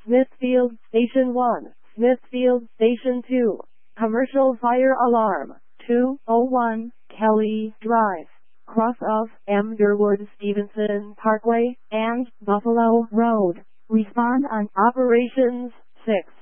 Smithfield Station 1, Smithfield Station 2. Commercial fire alarm, 201 Kelly Drive, cross of Underwood Stevenson Parkway and Buffalo Road. Respond on operations 6.